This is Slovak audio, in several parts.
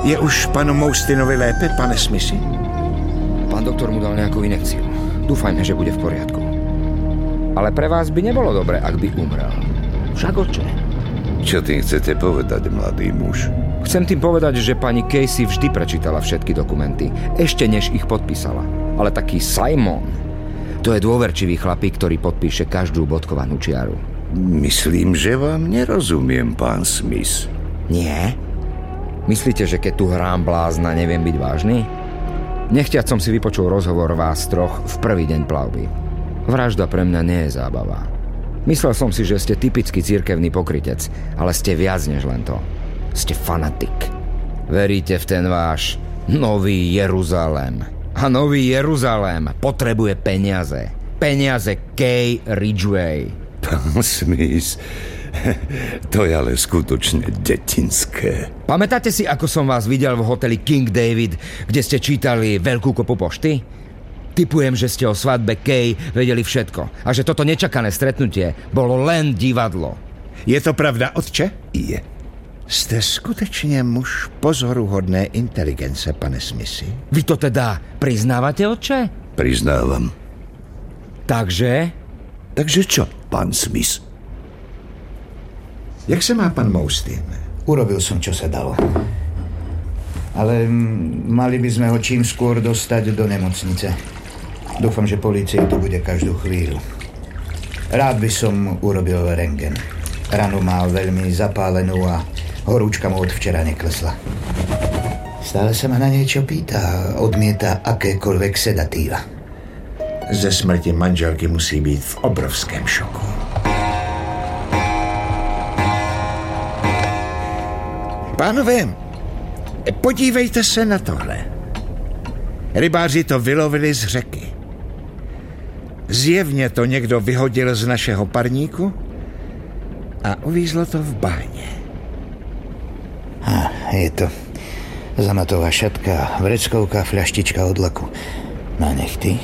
Je už panu Moustinovi lépe, pane Smithy? Pán doktor mu dal nejakú injekciu. Dúfajme, že bude v poriadku. Ale pre vás by nebolo dobre, ak by umrel. Však oče. Čo tým chcete povedať, mladý muž? Chcem tým povedať, že pani Casey vždy prečítala všetky dokumenty, ešte než ich podpísala. Ale taký Simon, to je dôverčivý chlapík, ktorý podpíše každú bodkovanú čiaru. Myslím, že vám nerozumiem, pán Smith. Nie? Myslíte, že keď tu hrám blázna, neviem byť vážny? Nechtiac som si vypočul rozhovor vás troch v prvý deň plavby. Vražda pre mňa nie je zábava. Myslel som si, že ste typický cirkevný pokrytec, ale ste viac než len to. Ste fanatik. Veríte v ten váš Nový Jeruzalém. A Nový Jeruzalém potrebuje peniaze. Peniaze Kay Ridgway. Pán Smith, to je ale skutočne detinské. Pamätáte si, ako som vás videl v hoteli King David, kde ste čítali veľkú kopu pošty? Tipujem, že ste o svadbe Kay vedeli všetko a že toto nečakané stretnutie bolo len divadlo. Je to pravda, otče? Je. Jste skutečně muž pozoruhodné inteligence, pane Smithy. Vy to teda priznávate, otče? Priznávam. Takže? Takže čo, pán Smith? Jak se má pan Moustin? Urobil som, čo sa dalo. Ale mali by sme ho čím skôr dostať do nemocnice. Dúfam, že polícia tu bude každú chvíľu. Rád by som urobil rentgen. Ranu má veľmi zapálenú a horúčka mu od včera neklesla. Stále sa ma na niečo pýta a odmieta akékoľvek sedatíva. Ze smrti manželky musí být v obrovském šoku. Pánové, podívejte se na tohle. Rybáři to vylovili z řeky. Zjevně to někdo vyhodil z našeho parníku a uvízlo to v báně. Je to zamatová šatka, vreckovka, fľaštička od laku na nechty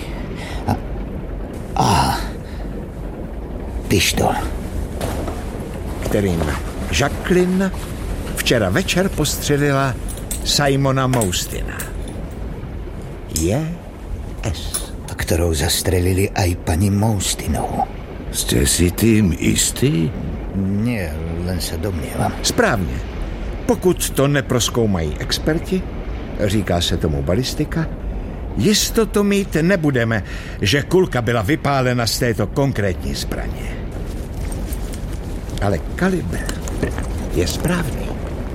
a pištol. Kterým Jacqueline včera večer postřelila Simona Moustina. J.S. Ktorou zastrelili aj pani Moustinovú. Ste si tým istý? Nie, len sa domnievam. Správně. Pokud to neprozkoumají experti, říká se tomu balistika, jistotu mít nebudeme, že kulka byla vypálena z této konkrétní zbraně. Ale kalibr je správný.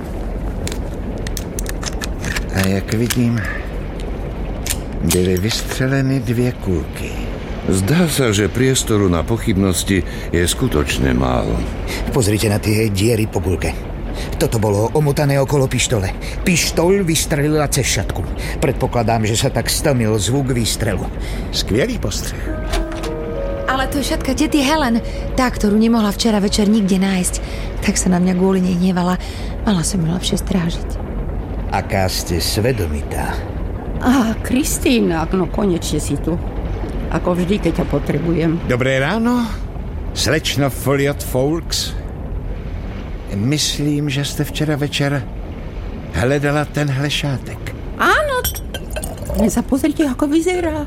A jak vidím, byly vystřeleny 2 kulky. Zdá sa, že priestoru na pochybnosti je skutočne málo. Pozrite na tie diery po kulke. Toto bolo omotané okolo pištole. Pištoľ vystrelila cez šatku. Predpokladám, že sa tak stlmil zvuk výstrelu. Skvělý postřeh. Ale to je šatka tety Helen, tá, ktorú nemohla včera večer nikde nájsť. Tak sa na mňa kvôli nej hnevala. Mala som ju lepšie strážiť. Aká ste svedomitá. Kristýna, no konečne si tu. Ako vždy, keď ťa potrebujem. Dobré ráno, slečno Folliot Fowlkes. Myslím, že jste včera večer hledala tenhle šátek. Áno, len sa pozrite, ako vyzerá.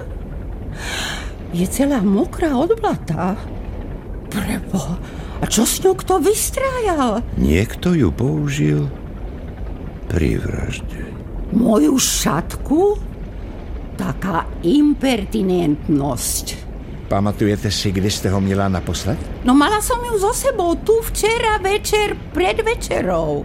Je celá mokrá od blata. Preboha, a čo s ňou kto vystrájal? Niekto ju použil pri vražde. Moju šatku? Taká impertinentnosť. Pamatujete si, kdy jste ho měla naposled? No mala som ju so sebou tu včera večer pred večerou.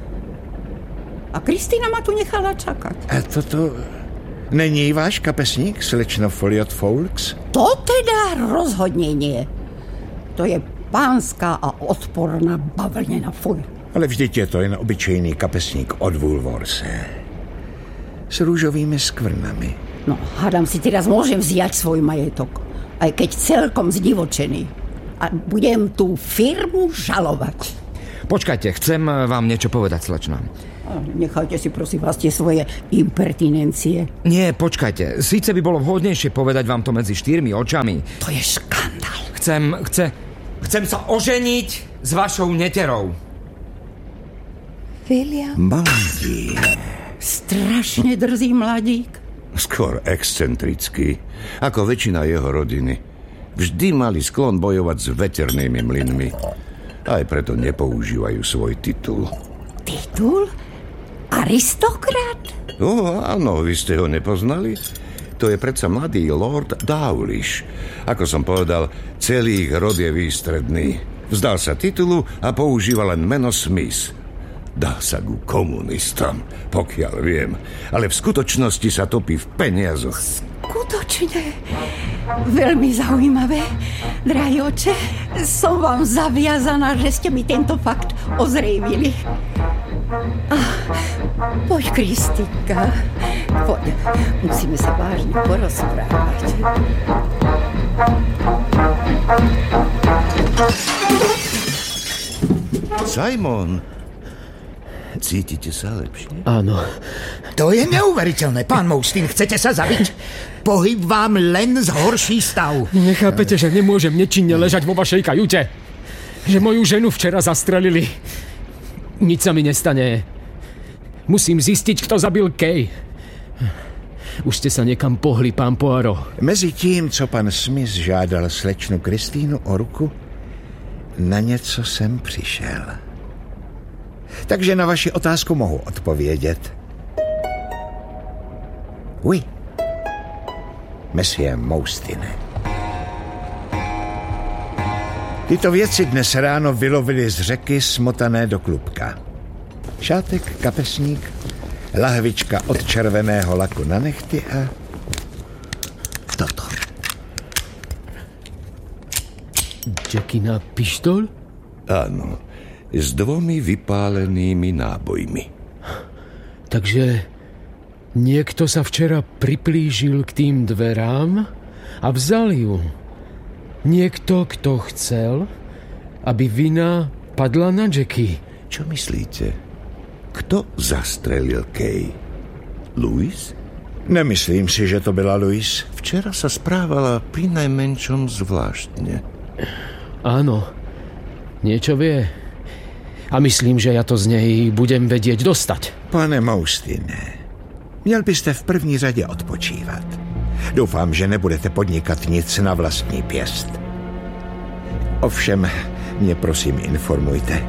A Kristýna ma tu nechala čakať. A toto není váš kapesník, slečno Folliot Fowlkes? To teda rozhodne nie. To je pánska a odporná bavlnena, fuj. Ale vždyť je to jen obyčejný kapesník od Woolworthse. S rúžovými skvrnami. No, hádam si teraz môžem vziať svoj majetok. Aj keď celkom zdivočený. A budem tú firmu žalovať. Počkajte, chcem vám niečo povedať, slečna. Nechajte si prosím vás tie svoje impertinencie. Nie, počkajte. Síce by bolo vhodnejšie povedať vám to medzi 4 očami. To je škandál. Chcem sa oženiť s vašou neterou. William? Mladí. strašne drzý mladík. Skôr excentrický, ako väčšina jeho rodiny. Vždy mali sklon bojovať s veternými mlynmi. Aj preto nepoužívajú svoj titul. Titul? Aristokrat? Áno, vy ste ho nepoznali? To je predsa mladý Lord Dawlish. Ako som povedal, celý ich rod je výstredný. Vzdal sa titulu a používa len meno Smith. Dá sa ku komunistom, pokiaľ viem, ale v skutočnosti sa topí v peniazoch. Skutočne? Veľmi zaujímavé. Drahý oče, som vám zaviazaná, že ste mi tento fakt ozrejmili. Poď, Kristika, poď. Musíme sa vážne porozprávať. Simon, cítite sa lepšie? Áno. To je neuveriteľné, pán Moustin, chcete sa zabiť? Pohyb vám len zhorší stav. Nechápete, že nemôžem nečinne ležať vo vašej kajute? Že moju ženu včera zastrelili. Nič sa mi nestane. Musím zistiť, kto zabil Kay. Už ste sa niekam pohli, pán Poirot. Mezi tím, co pan Smith žádal slečnu Kristýnu o ruku, na něco jsem přišel. Takže na vaši otázku mohu odpovědět. Oui, monsieur Moustine. Tyto věci dnes ráno vylovili z řeky smotané do klubka. Šátek, kapesník, lahvička od červeného laku na nechty a toto. Jackina pištol? Áno, s 2 vypálenými nábojmi. Takže niekto sa včera priplížil k tým dverám a vzal ju. Niekto, kto chcel, aby vina padla na Jackie. Čo myslíte? Kto zastrelil Kay? Louis? Nemyslím si, že to byla Louise. Včera sa správala prinajmenšom zvláštne. Áno, niečo vie. A myslím, že ja to z nej budem vedieť dostať. Pane Moustine, měl byste v první řadě odpočívat. Doufám, že nebudete podnikat nic na vlastní pěst. Ovšem, mě prosím informujte.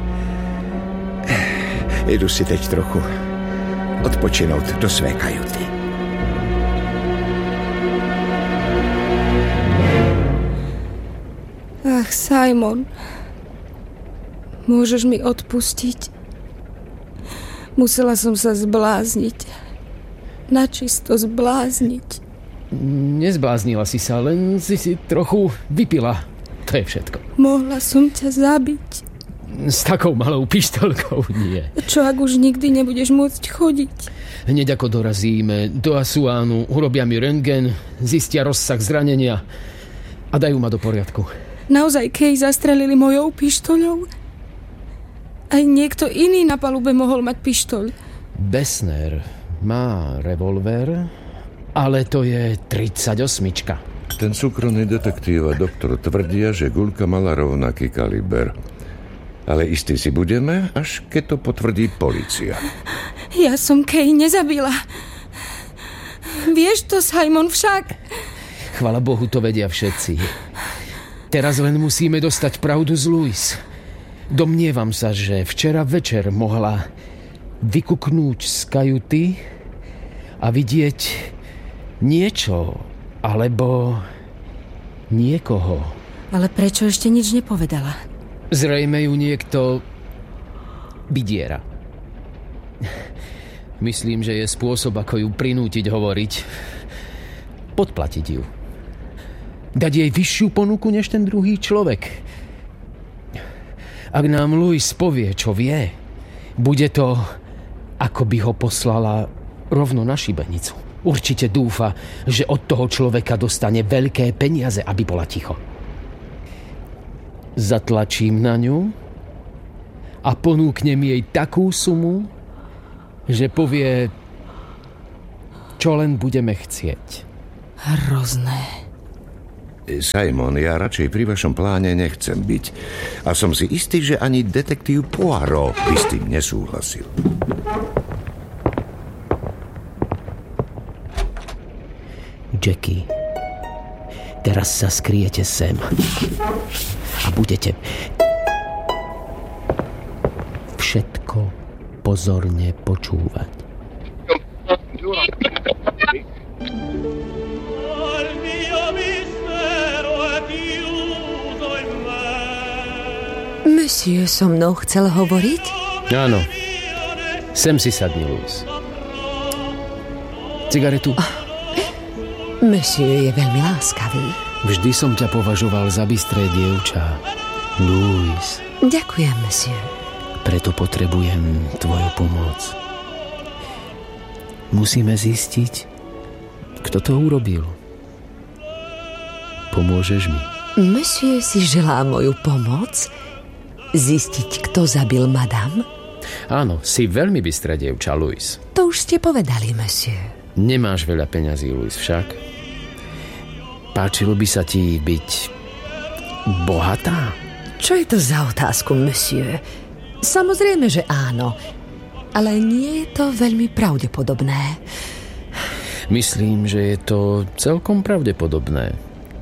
Jdu si teď trochu odpočinout do své kajuty. Ach, Simon, môžeš mi odpustiť? Musela som sa zblázniť. Načisto zblázniť. Nezbláznila si sa, len si trochu vypila. To je všetko. Mohla som ťa zabiť. S takou malou pištolkou nie. Čo ak už nikdy nebudeš môcť chodiť? Hneď ako dorazíme do Asuánu, urobia mi rentgen, zistia rozsah zranenia a dajú ma do poriadku. Naozaj Kay zastrelili mojou pištoľou? Aj niekto iný na palube mohol mať pištoľ. Bessner má revolver, ale to je 38. Ten súkromný detektív a doktor tvrdia, že guľka mala rovnaký kaliber. Ale istí si budeme, až keď to potvrdí polícia. Ja som Kay nezabila. Vieš to, Simon, však? Chvala Bohu, to vedia všetci. Teraz len musíme dostať pravdu z Louise. Domnievam sa, že včera večer mohla vykuknúť z kajuty a vidieť niečo, alebo niekoho. Ale prečo ešte nič nepovedala? Zrejme ju niekto vydiera. Myslím, že je spôsob, ako ju prinútiť hovoriť. Podplatiť ju. Dať jej vyššiu ponuku než ten druhý človek. Ak nám Louis povie, čo vie, bude to, ako by ho poslala rovno na šibenicu. Určite dúfa, že od toho človeka dostane veľké peniaze, aby bola ticho. Zatlačím na ňu a ponúknem jej takú sumu, že povie, čo len budeme chcieť. Hrozné. Simon, ja radšej pri vašom pláne nechcem byť. A som si istý, že ani detektív Poirot by s tým nesúhlasil. Jackie, teraz sa skryjete sem a budete všetko pozorne počúvať. Monsieur so mnou chcel hovoriť? Áno. Sem si sadni, Louis. Cigaretu? Monsieur je veľmi láskavý. Vždy som ťa považoval za bystré dievča, Louis. Ďakujem, monsieur. Preto potrebujem tvoju pomoc. Musíme zistiť, kto to urobil. Pomôžeš mi? Monsieur si želá moju pomoc? Zistiť, kto zabil madame? Áno, si veľmi bystrá dievča, Louis. To už ste povedali, monsieur. Nemáš veľa peňazí, Louis, však? Páčilo by sa ti byť bohatá? Čo je to za otázku, monsieur? Samozrejme, že áno. Ale nie je to veľmi pravdepodobné. Myslím, že je to celkom pravdepodobné.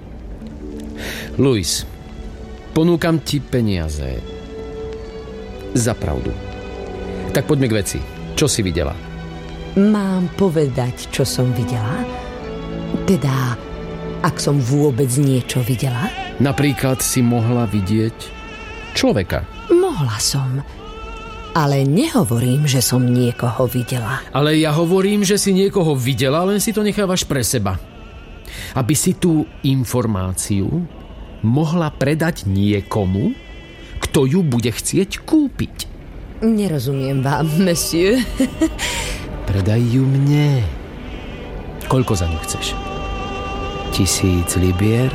Louis, ponúkam ti peniaze. Za pravdu. Tak poďme k veci. Čo si videla? Mám povedať, čo som videla? Teda, ak som vôbec niečo videla? Napríklad si mohla vidieť človeka. Mohla som. Ale nehovorím, že som niekoho videla. Ale ja hovorím, že si niekoho videla, len si to nechávaš pre seba. Aby si tú informáciu mohla predať niekomu, kto ju bude chcieť kúpiť. Nerozumiem vám, monsieur. Predaj ju mne. Koľko za ňu chceš? 1000 libier?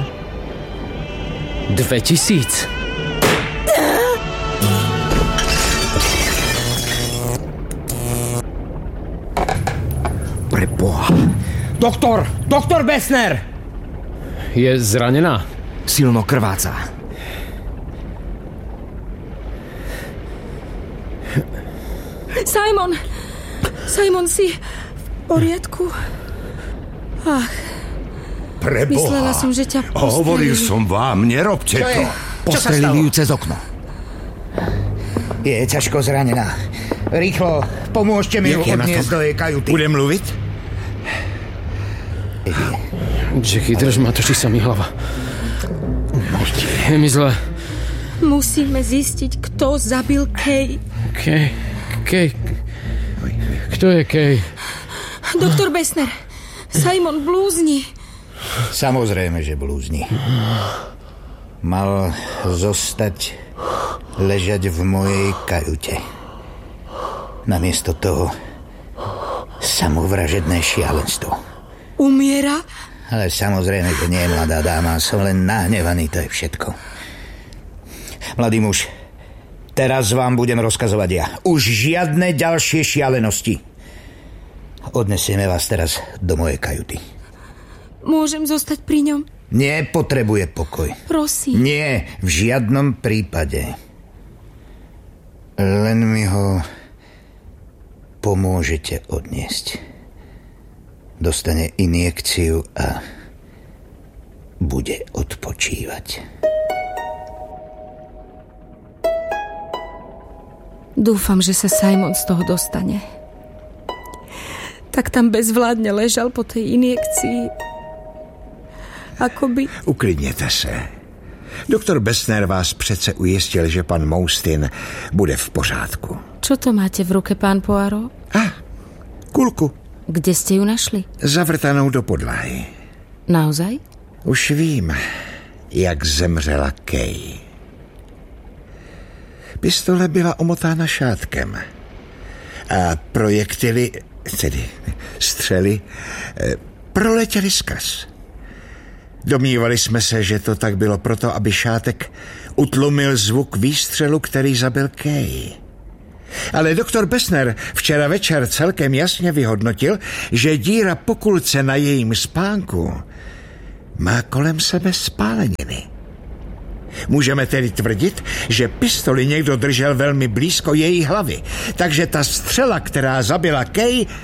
2000? Preboha! Doktor Bessner! Je zranená? Silno krváca. Simon, si v poriadku? Ach, Preboha! myslela som, že ťa postrelili. Hovoril som vám, nerobte to. Postrelili ju cez okno. Je ťažko zranená. Rýchlo, pomôžte mi ju odniesť do jej kajuty. Bude mluvit? Jackie, drž ma, točí sa mi hlava. Je mi zle. Musíme zistiť, kto zabil Kay. Kay. Kto je Kay? Doktor Bessner, Simon blúzni. Samozrejme, že blúzni. Mal zostať ležať v mojej kajute. Namiesto toho samovražedné šialenstvo. Umiera? Ale samozrejme, že nie je mladá dáma. Som len nahnevaný, to je všetko. Mladý muž, teraz vám budem rozkazovať ja. Už žiadne ďalšie šialenosti. Odnesieme vás teraz do mojej kajuty. Môžem zostať pri ňom? Nepotrebuje pokoj. Prosím. Nie, v žiadnom prípade. Len mi ho pomôžete odniesť. Dostane injekciu a bude odpočívať. Dúfam, že sa Simon z toho dostane. Tak tam bezvládne ležal po tej injekcii. Akoby... Uklidněte se. Doktor Bessner vás přece ujistil, že pan Moustin bude v pořádku. Čo to máte v ruke, pán Poirot? Kulku. Kde ste ju našli? Zavrtanou do podlahy. Naozaj? Už vím, jak zemřela Kay. Pistole byla omotána šátkem. A projektily, tedy střely, proletěly skrz. Domnívali jsme se, že to tak bylo proto, aby šátek utlumil zvuk výstřelu, který zabil Kay. Ale doktor Bessner včera večer celkem jasně vyhodnotil, že díra po kulce na jejím spánku má kolem sebe spáleniny. Můžeme tedy tvrdit, že pistoli někdo držel velmi blízko její hlavy, takže ta střela, která zabila Kay,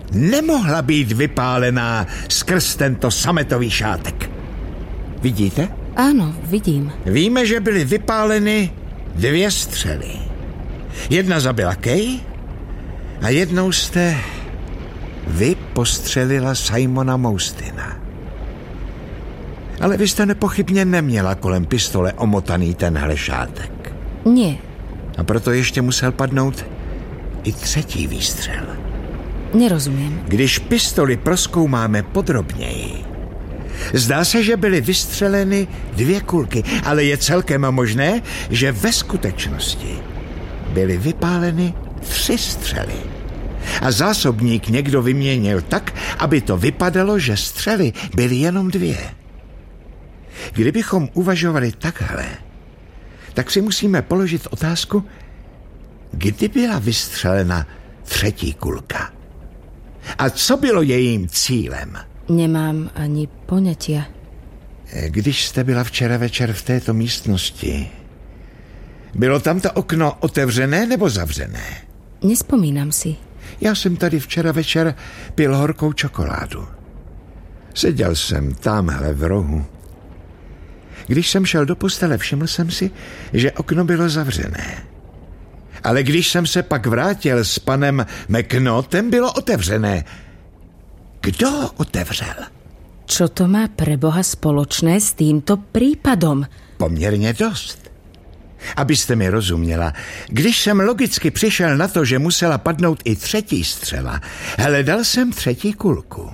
nemohla být vypálená skrz tento sametový šátek. Vidíte? Áno, vidím. Víme, že byly vypáleny 2 střely. Jedna zabila Kay a jednou jste vy postřelila Simona Moustina. Ale vy jste nepochybně neměla kolem pistole omotaný tenhle šátek. Nie. A proto ještě musel padnout i 3. výstřel. Nerozumiem. Když pistoli prozkoumáme podrobněji, zdá se, že byly vystřeleny 2 kulky, ale je celkem možné, že ve skutečnosti byly vypáleny 3 střely. A zásobník někdo vyměnil tak, aby to vypadalo, že střely byly jenom 2. Kdybychom uvažovali takhle, tak si musíme položit otázku, kdy byla vystřelena 3. kulka. A co bylo jejím cílem? Nemám ani poňatia. Když jste byla včera večer v této místnosti, bylo tam to okno otevřené nebo zavřené? Nespomínam si. Já jsem tady včera večer pil horkou čokoládu. Seděl jsem tamhle v rohu. Když jsem šel do postele, všiml jsem si, že okno bylo zavřené. Ale když jsem se pak vrátil s panem McNaughtem, bylo otevřené. Kdo otevřel? Čo to má pre Boha spoločné s týmto prípadom? Poměrně dost. Abyste mi rozuměla, když jsem logicky přišel na to, že musela padnout i 3. střela, hledal jsem 3. kulku.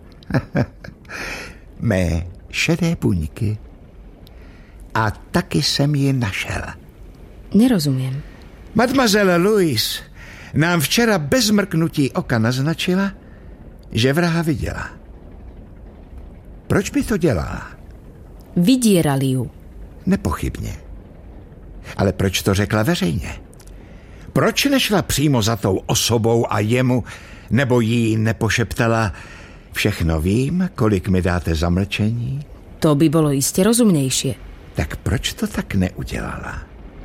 Mé šedé buňky. A taky jsem ji našel. Nerozumiem. Mademoiselle Louise nám včera bez mrknutí oka naznačila, že vraha viděla. Proč by to dělala? Vydierali ju. Nepochybně. Ale proč to řekla veřejně? Proč nešla přímo za tou osobou a jemu, nebo jí nepošeptala: všechno vím, kolik mi dáte za mlčení? To by bolo iste rozumnejšie. Tak proč to tak neudělala?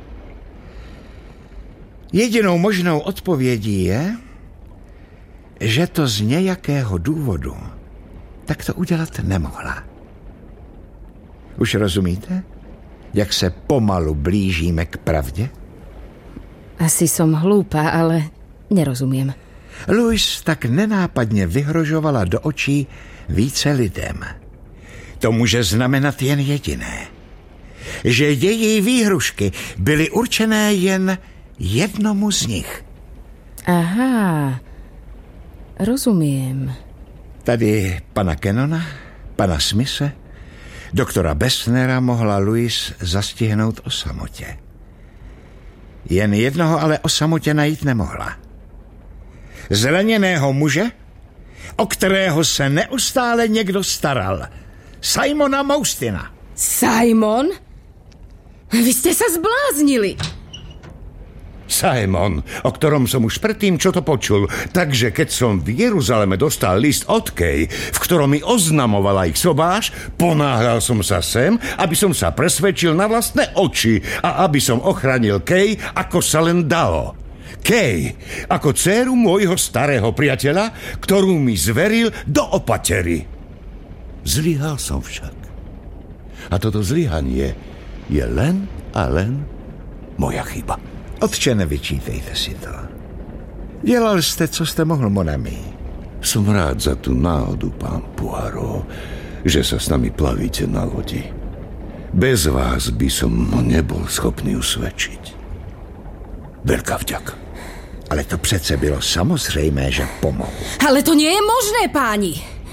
Jedinou možnou odpovědí je, že to z nějakého důvodu tak to udělat nemohla. Už rozumíte, jak se pomalu blížíme k pravdě? Asi som hlúpa, ale nerozumiem. Louise tak nenápadně vyhrožovala do očí více lidem. To může znamenat jen jediné. Že její výhrušky byly určené jen jednomu z nich. Aha, rozumiem. Tady pana Cannona, pana Smithe, doktora Bessnera mohla Louise zastihnout o samotě. Jen jednoho ale o samotě najít nemohla. Zraněného muže, o kterého se neustále někdo staral. Simona Moustina. Simon? Vy ste sa zbláznili. Simon, o ktorom som už predtým čo to počul. Takže keď som v Jeruzaleme dostal list od Kay, v ktorom mi oznamovala ich sobáš, ponáhľal som sa sem, aby som sa presvedčil na vlastné oči a aby som ochránil Kay, ako sa len dalo. Kay, ako dcéru môjho starého priateľa, ktorú mi zveril do opatery. Zlyhal som však. A toto zlyhanie je len a len moja chyba. Otče, nevyčítejte si to. Dělal jste, co jste mohl, mon ami. Som rád za tú náhodu, pán Poirot, že sa s nami plavíte na lodi. Bez vás by som nebol schopný usvedčiť. Veľká vďaka. Ale to přece bylo samozřejmé, že pomohu. Ale to nie je možné, páni.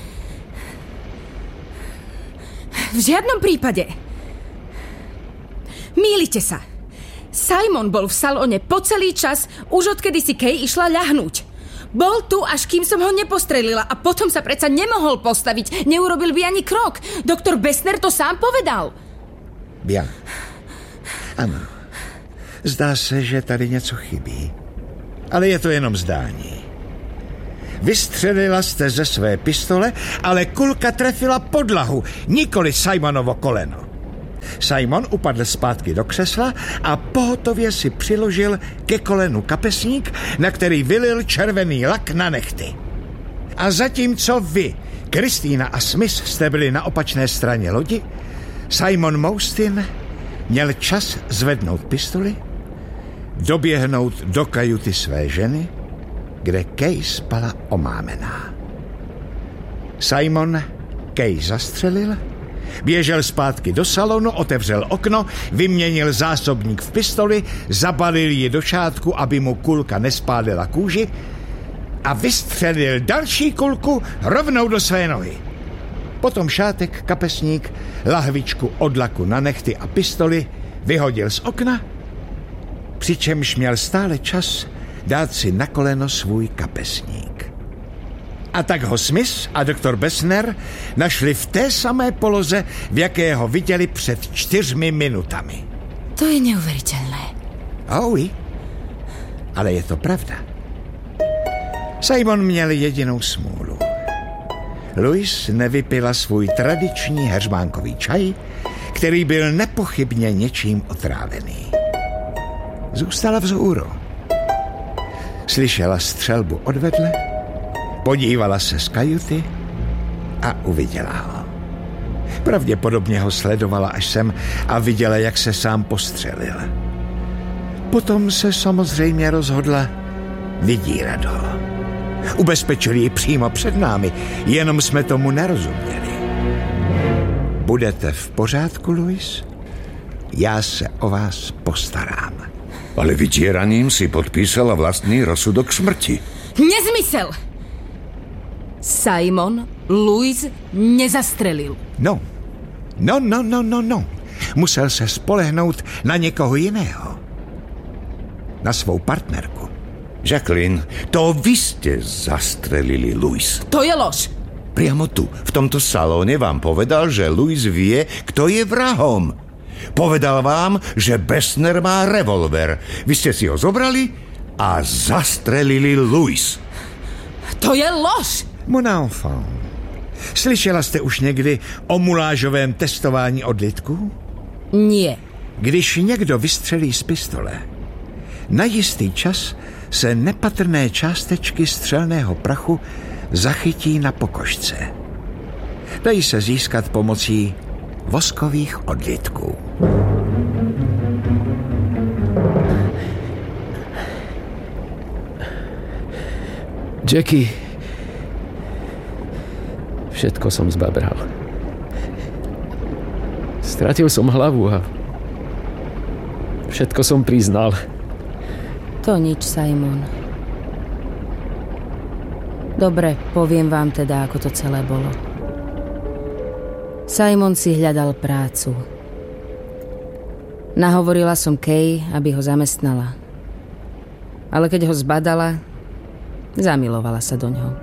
V žiadnom prípade. Mýlite sa. Simon bol v salóne po celý čas, už odkedy si Kay išla ľahnúť. Bol tu, až kým som ho nepostrelila a potom sa predsa nemohol postaviť. Neurobil by ani krok. Doktor Bessner to sám povedal. Bien. Ano. Zdá se, že tady něco chybí. Ale je to jenom zdání. Vystřelila jste ze své pistole, ale kulka trefila podlahu, nikoli Simonovo koleno. Simon upadl zpátky do křesla a pohotově si přiložil ke kolenu kapesník, na který vylil červený lak na nehty. A zatímco vy, Kristýna a Smith, jste byli na opačné straně lodi, Simon Moustin měl čas zvednout pistoli, doběhnout do kajuty své ženy, kde Kay spala omámená. Simon Kay zastřelil, běžel zpátky do salonu, otevřel okno, vyměnil zásobník v pistoli, zabalil ji do šátku, aby mu kulka nespálila kůži a vystřelil další kulku rovnou do své nohy. Potom šátek, kapesník, lahvičku od laku na nehty a pistoli vyhodil z okna, přičemž měl stále čas dát si na koleno svůj kapesník. A tak ho Smith a doktor Bessner našli v té samé poloze, v jaké ho viděli před 4 minutami. To je neuveriteľné. Ahoj, ale je to pravda. Simon měl jedinou smůlu. Louise nevypila svůj tradiční heřmánkový čaj, který byl nepochybně něčím otrávený. Zůstala vzhůru. Slyšela střelbu odvedle, podívala se z kajuty a uviděla ho. Pravděpodobně ho sledovala až sem a viděla, jak se sám postřelil. Potom se samozřejmě rozhodla vydírat ho. Ubezpečili ji přímo před námi, jenom jsme tomu nerozuměli. Budete v pořádku, Louise? Já se o vás postarám. Ale vydieraním si podpísala vlastný rozsudok smrti. Nezmysel! Simon Louise nezastrelil. No. Musel se spolehnout na někoho jiného. Na svou partnerku. Jacqueline, to vy ste zastrelili Louise. To je lož. Priamo tu, v tomto salóne vám povedal, že Louise vie, kto je vrahom. Povedal vám, že Bessner má revolver. Vy ste si ho zobrali a zastrelili Louise. To je lož. Mon enfant, slyšela jste už někdy o mulážovém testování odlitků? Nie. Když někdo vystřelí z pistole, na jistý čas se nepatrné částečky střelného prachu zachytí na pokožce. Dají se získat pomocí voskových odlitků. Jackie, všetko som zbabral. Stratil som hlavu a všetko som priznal. To nič, Simon. Dobre, poviem vám teda, ako to celé bolo. Simon si hľadal prácu. Nahovorila som Kay, aby ho zamestnala. Ale keď ho zbadala, zamilovala sa do ňoho.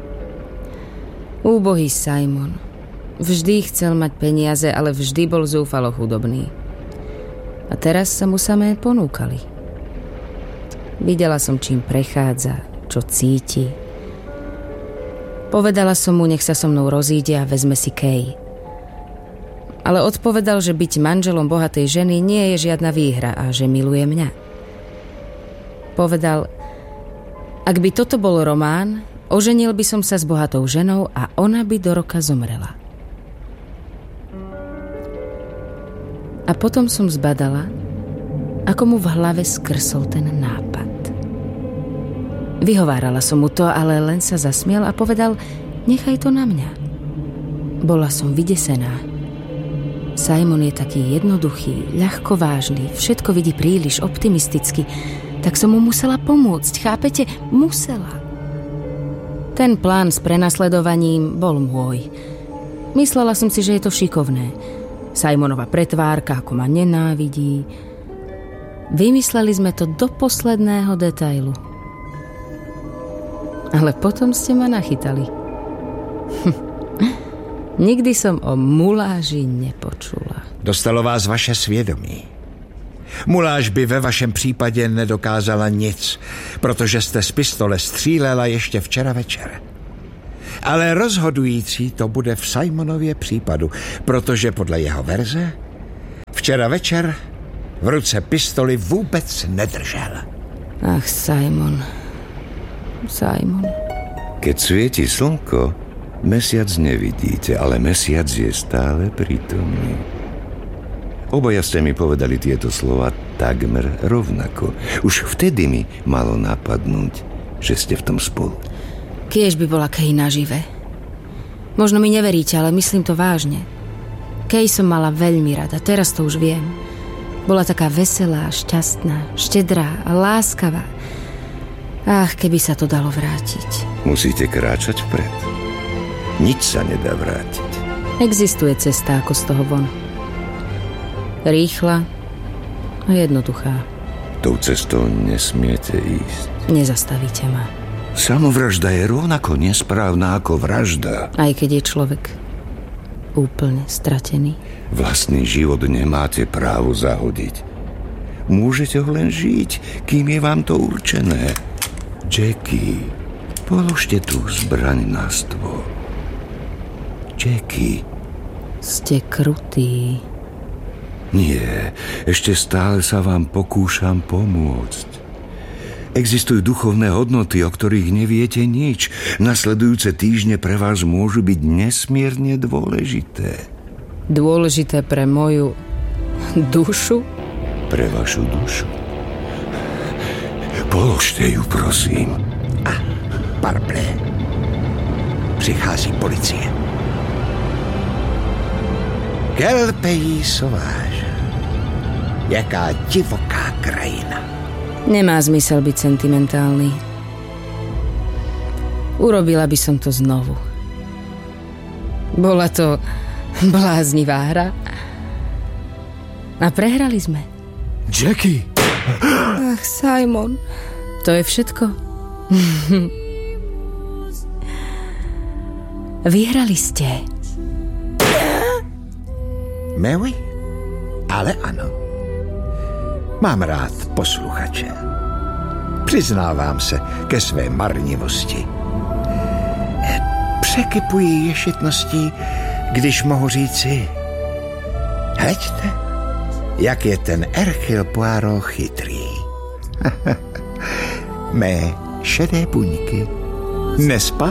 Úbohý Simon. Vždy chcel mať peniaze, ale vždy bol zúfalo chudobný. A teraz sa mu samé ponúkali. Videla som, čím prechádza, čo cíti. Povedala som mu, nech sa so mnou rozíde a vezme si Kay. Ale odpovedal, že byť manželom bohatej ženy nie je žiadna výhra a že miluje mňa. Povedal, ak by toto bol román, oženil by som sa s bohatou ženou a ona by do roka zomrela. A potom som zbadala, ako mu v hlave skrsol ten nápad. Vyhovárala som mu to, ale len sa zasmiel a povedal, nechaj to na mňa. Bola som vydesená. Simon je taký jednoduchý, ľahkovážny, všetko vidí príliš optimisticky, tak som mu musela pomôcť, chápete? Musela. Ten plán s prenasledovaním bol môj. Myslela som si, že je to šikovné. Simonova pretvárka, ako ma nenávidí. Vymysleli sme to do posledného detailu. Ale potom ste ma nachytali. Nikdy som o muláži nepočula. Dostalo vás vaše svědomí. Muláž by ve vašem případě nedokázala nic, protože jste z pistole střílela ještě včera večer. Ale rozhodující to bude v Simonově případu, protože podle jeho verze včera večer v ruce pistoli vůbec nedržel. Ach, Simon. Keď svieti slnko, mesiac nevidíte, ale mesiac je stále prítomný. Obaja ste mi povedali tieto slova takmer rovnako. Už vtedy mi malo napadnúť, že ste v tom spolu. Kiež by bola Kay nažive. Možno mi neveríte, ale myslím to vážne. Kay som mala veľmi rada, teraz to už viem. Bola taká veselá, šťastná, štedrá a láskavá. Ach, keby sa to dalo vrátiť. Musíte kráčať vpred. Nič sa nedá vrátiť. Existuje cesta ako z toho von. Rýchla a jednoduchá. Tou cestou nesmiete ísť. Nezastavíte ma. Samovražda je rovnako nesprávna ako vražda. Aj keď je človek úplne stratený. Vlastný život nemáte právo zahodiť. Môžete ho len žiť, kým je vám to určené. Jackie, položte tú zbraň na stôl. Jackie. Ste krutý. Nie, ešte stále sa vám pokúšam pomôcť. Existujú duchovné hodnoty, o ktorých neviete nič. Nasledujúce týždne pre vás môžu byť nesmierne dôležité. Dôležité pre moju dušu? Pre vašu dušu. Položte ju, prosím. Parblé. Přichází policie. Quel pays sauvage. Jaká divoká krajina. Nemá zmysel byť sentimentálny. Urobila by som to znovu. Bola to bláznivá hra. A prehrali sme. Jackie! Ach, Simon. To je všetko. Vyhrali ste. Mary? Ale ano. Mám rád posluchače. Přiznávám se ke své marnivosti. Překypuji ješitností, když mohu říci: hleďte, jak je ten Hercule Poirot chytrý. Mé šedé buňky. Nespa?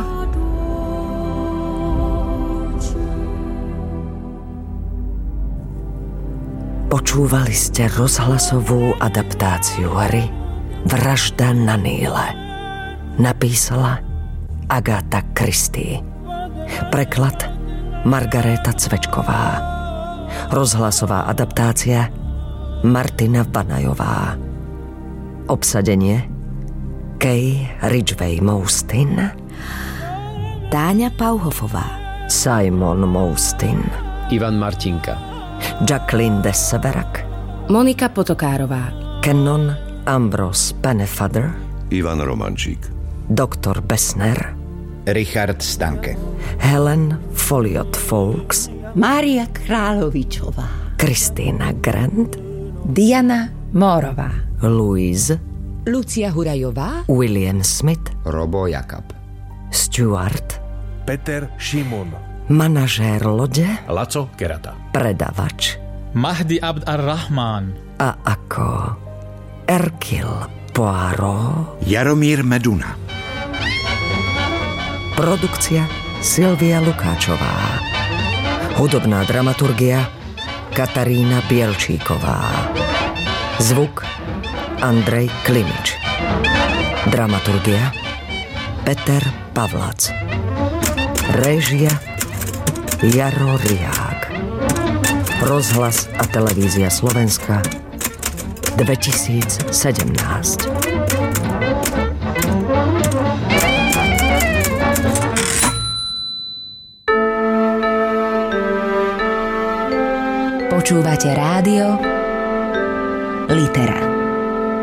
Počúvali ste rozhlasovú adaptáciu hry Vražda na Níle. Napísala Agatha Christie. Preklad Margaréta Cvečková. Rozhlasová adaptácia Martina Vanajová. Obsadenie Kay Ridgway Moustin, Táňa Pauhofová, Simon Moustin, Ivan Martinka, Jacqueline de Severac, Monika Potokárová, Canon Ambrose Pennefather, Ivan Romančík, Doktor Bessner, Richard Stanke, Helen Folliot-Folks, Mária Královičová, Kristýna Grant, Diana Mórová, Louise, Lucia Hurajová, William Smith, Robo Jakab, Stuart, Peter Šimon, manažér lode, Laco Kerata, predavač Mahdi Abd ar-Rahman a ako Hercule Poirot Jaromír Meduna. Produkcia Silvia Lukáčová. Hudobná dramaturgia Katarína Bielčíková. Zvuk Andrej Klimič. Dramaturgia Peter Pavlac. Réžia Jaro Riák. Rozhlas a televízia Slovenska 2017. Počúvate rádio Litera.